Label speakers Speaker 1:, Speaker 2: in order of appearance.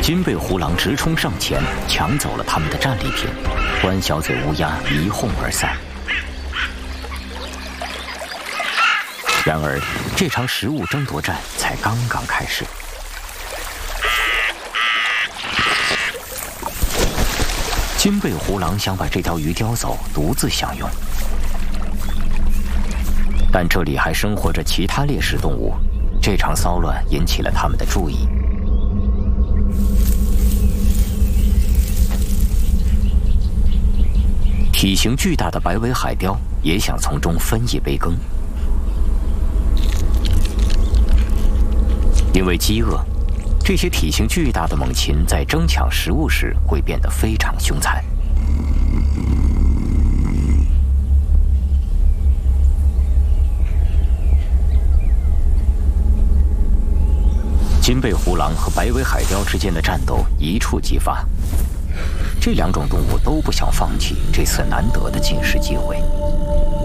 Speaker 1: 金背狐狼直冲上前，抢走了他们的战利品，关小嘴乌鸦一哄而散。然而，这场食物争夺战才刚刚开始。金背狐狼想把这条鱼叼走，独自享用，但这里还生活着其他猎食动物，这场骚乱引起了他们的注意。体型巨大的白尾海雕也想从中分一杯羹。因为饥饿，这些体型巨大的猛禽在争抢食物时会变得非常凶残。金背狐狼和白尾海雕之间的战斗一触即发，这两种动物都不想放弃这次难得的进食机会。